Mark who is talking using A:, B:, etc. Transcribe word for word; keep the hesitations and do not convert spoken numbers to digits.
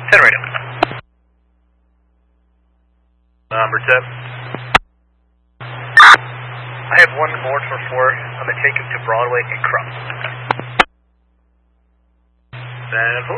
A: ten radio. Number ten. I have one board for four. I'm going to take him to Broadway and cross. ten four.